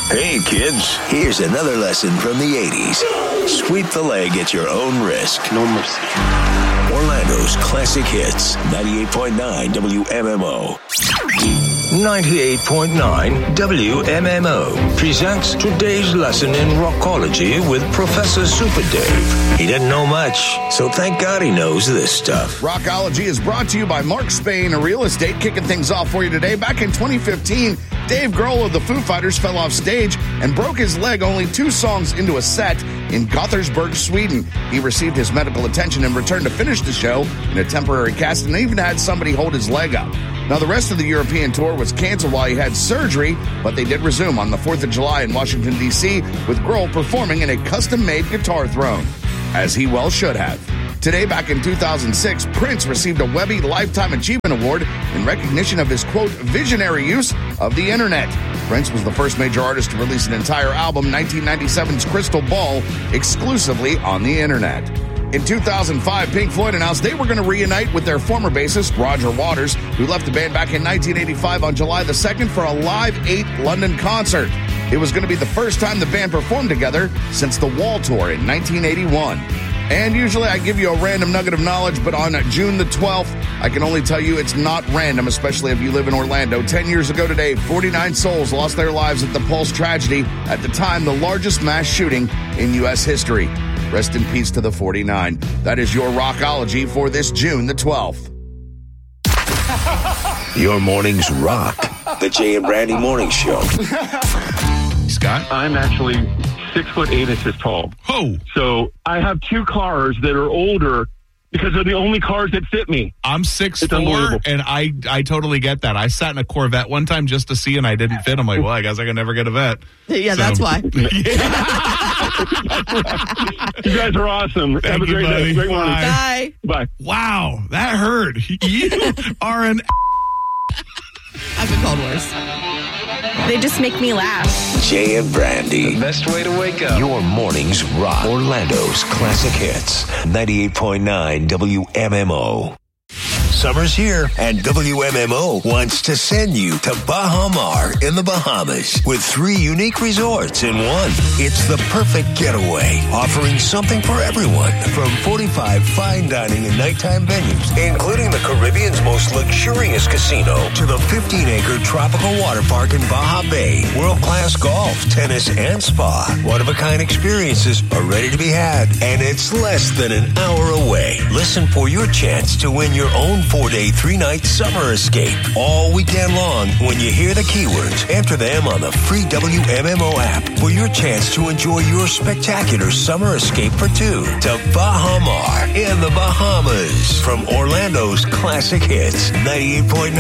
Hey, kids, here's another lesson from the 80s. Sweep the leg at your own risk. No mercy. Orlando's classic hits, 98.9 WMMO. 98.9 WMMO presents today's lesson in rockology with Professor Super Dave. He didn't know much, so thank God he knows this stuff. Rockology is brought to you by Mark Spain, a real estate, kicking things off for you today. Back in 2015, Dave Grohl of the Foo Fighters fell off stage and broke his leg only 2 songs into a set in Gothenburg, Sweden. He received his medical attention and returned to finish the show in a temporary cast and even had somebody hold his leg up. Now, the rest of the European tour was canceled while he had surgery, but they did resume on the 4th of July in Washington, D.C., with Grohl performing in a custom-made guitar throne, as he well should have. Today, back in 2006, Prince received a Webby Lifetime Achievement Award in recognition of his, quote, visionary use of the internet. Prince was the first major artist to release an entire album, 1997's Crystal Ball, exclusively on the internet. In 2005, Pink Floyd announced they were going to reunite with their former bassist, Roger Waters, who left the band back in 1985 on July the 2nd for a Live 8 London concert. It was going to be the first time the band performed together since the Wall Tour in 1981. And usually I give you a random nugget of knowledge, but on June the 12th, I can only tell you it's not random, especially if you live in Orlando. 10 years ago today, 49 souls lost their lives at the Pulse tragedy, at the time the largest mass shooting in U.S. history. Rest in peace to the 49. That is your Rockology for this June the 12th. Your mornings rock. The Jay and Brandy Morning Show. Scott? I'm actually 6'8" tall. Oh. So I have 2 cars that are older because they're the only cars that fit me. I'm 6'4", and I totally get that. I sat in a Corvette one time just to see, and I didn't fit. I'm like, well, I guess I can never get a vet. Yeah, so. That's why. You guys are awesome. Have a great day. Great morning. Bye. Bye. Wow, that hurt. You are an... I've been called worse. They just make me laugh. Jay and Brandy. The best way to wake up. Your mornings rock. Orlando's classic hits. 98.9 WMMO. Summer's here, and WMMO wants to send you to Baha Mar in the Bahamas with 3 unique resorts in one. It's the perfect getaway, offering something for everyone, from 45 fine dining and nighttime venues, including the Caribbean's most luxurious casino, to the 15-acre tropical water park in Baja Bay, world-class golf, tennis, and spa. One-of-a-kind experiences are ready to be had, and it's less than an hour away. Listen for your chance to win your own 4-day, 3-night summer escape all weekend long. When you hear the keywords, enter them on the free WMMO app for your chance to enjoy your spectacular summer escape for 2 to Baha Mar in the Bahamas. From Orlando's classic hits, 98.9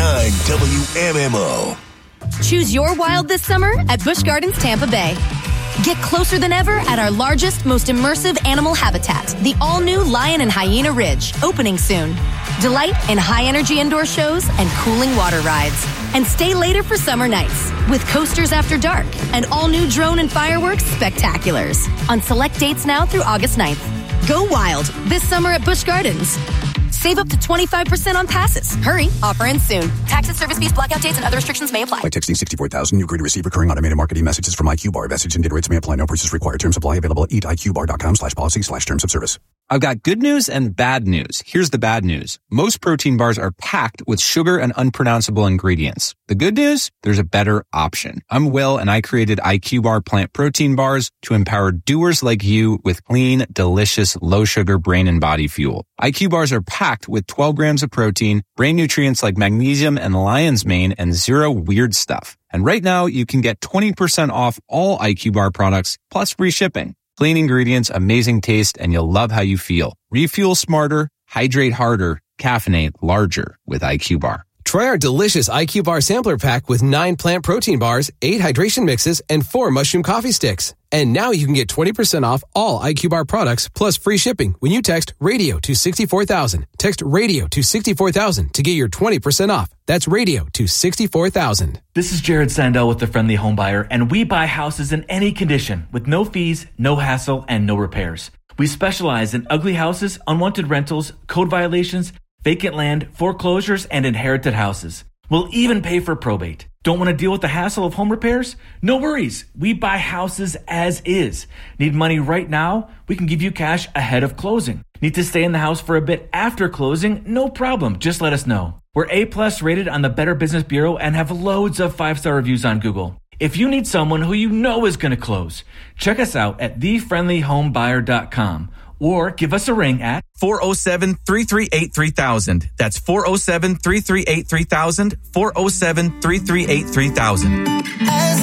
WMMO. Choose your wild this summer at Busch Gardens Tampa Bay. Get closer than ever at our largest, most immersive animal habitat, the all-new Lion and Hyena Ridge, opening soon. Delight in high-energy indoor shows and cooling water rides. And stay later for summer nights with coasters after dark and all-new drone and fireworks spectaculars on select dates now through August 9th. Go wild this summer at Busch Gardens. Save up to 25% on passes. Hurry, offer ends soon. Taxes, service fees, blackout dates, and other restrictions may apply. By texting 64,000, you agree to receive recurring automated marketing messages from IQ Bar. Message and data rates may apply. No purchase required. Terms apply. Available at eatiqbar.com/policy/terms of service. I've got good news and bad news. Here's the bad news. Most protein bars are packed with sugar and unpronounceable ingredients. The good news? There's a better option. I'm Will, and I created IQ Bar plant protein bars to empower doers like you with clean, delicious, low-sugar brain and body fuel. IQ Bars are packed with 12 grams of protein, brain nutrients like magnesium and lion's mane, and 0 weird stuff. And right now, you can get 20% off all IQ Bar products, plus free shipping. Clean ingredients, amazing taste, and you'll love how you feel. Refuel smarter, hydrate harder, caffeinate larger with IQ Bar. Try our delicious IQ Bar sampler pack with 9 plant protein bars, 8 hydration mixes, and 4 mushroom coffee sticks. And now you can get 20% off all IQ Bar products plus free shipping when you text RADIO to 64,000. Text RADIO to 64,000 to get your 20% off. That's RADIO to 64,000. This is Jared Sandell with The Friendly Home Buyer, and we buy houses in any condition with no fees, no hassle, and no repairs. We specialize in ugly houses, unwanted rentals, code violations, vacant land, foreclosures, and inherited houses. We'll even pay for probate. Don't want to deal with the hassle of home repairs? No worries. We buy houses as is. Need money right now? We can give you cash ahead of closing. Need to stay in the house for a bit after closing? No problem. Just let us know. We're A+ rated on the Better Business Bureau and have loads of 5-star reviews on Google. If you need someone who you know is going to close, check us out at thefriendlyhomebuyer.com or give us a ring at 407-338-3000. That's 407-338-3000, 407-338-3000.